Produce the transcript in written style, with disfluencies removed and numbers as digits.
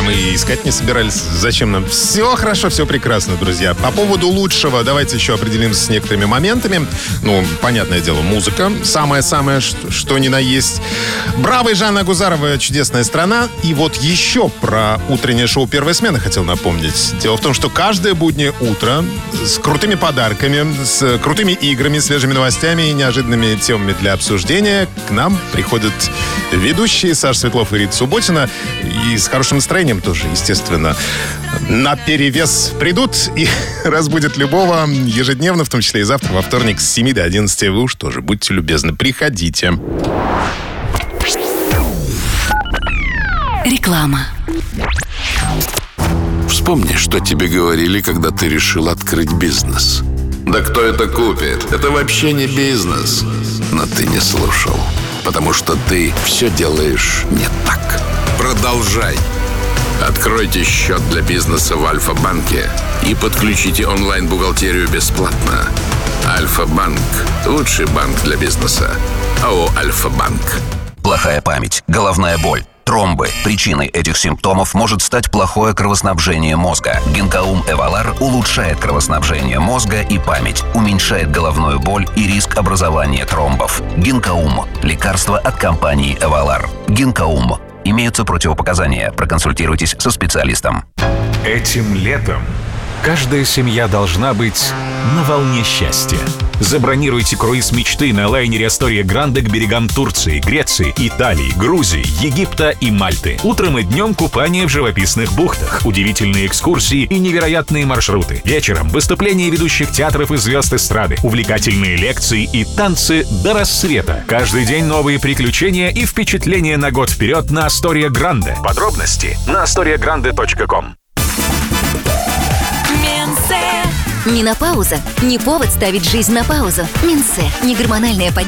мы и искать не собирались. Зачем нам? Все хорошо, все прекрасно, друзья. По поводу лучшего давайте еще определимся с некоторыми моментами. Ну, понятное дело, музыка. Самое-самое, что ни на есть. Браво, и Жанна Агузарова, «Чудесная страна». И вот еще про утреннее шоу «Первая смена» хотел напомнить. Дело в том, что каждое буднее утро с крутыми подарками, с крутыми играми, свежими новостями и неожиданными темами для обсуждения к нам приходят ведущие Саша Светлов и Рита Субботина. И с хорошим настроением тоже, естественно, наперевес придут и разбудят любого ежедневно, в том числе и завтра, во вторник, с 7 до 11. Вы уж тоже, будьте любезны, приходите. Реклама. Вспомни, что тебе говорили, когда ты решил открыть бизнес. Да кто это купит? Это вообще не бизнес. Но ты не слушал, потому что ты все делаешь не так. Продолжай. Откройте счет для бизнеса в Альфа-банке и подключите онлайн-бухгалтерию бесплатно. Альфа-банк – лучший банк для бизнеса. АО «Альфа-банк». Плохая память, головная боль, тромбы. Причиной этих симптомов может стать плохое кровоснабжение мозга. Гинкаум Эвалар улучшает кровоснабжение мозга и память, уменьшает головную боль и риск образования тромбов. Гинкаум – лекарство от компании Эвалар. Гинкаум. Имеются противопоказания. Проконсультируйтесь со специалистом. Этим летом каждая семья должна быть на волне счастья. Забронируйте круиз мечты на лайнере Астория Гранде к берегам Турции, Греции, Италии, Грузии, Египта и Мальты. Утром и днем купание в живописных бухтах, удивительные экскурсии и невероятные маршруты. Вечером выступления ведущих театров и звезд эстрады, увлекательные лекции и танцы до рассвета. Каждый день новые приключения и впечатления на год вперед на Астория Гранде. Подробности на astoriagrande.com. Не на паузу, не повод ставить жизнь на паузу. Минсе. Не гормональная поддержка.